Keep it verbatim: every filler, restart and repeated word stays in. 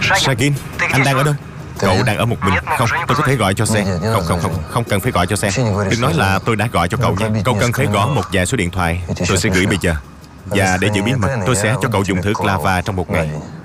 Sagin, anh đang ở đâu? Cậu đang ở một mình. Không, tôi có thể gọi cho xe. Không, không, không, không cần phải gọi cho xe. Đừng nói là tôi đã gọi cho cậu nha. Cậu cần phải gõ một vài số điện thoại. Tôi sẽ gửi bây giờ. Và để giữ bí mật, tôi sẽ cho cậu dùng thử Clava trong một ngày.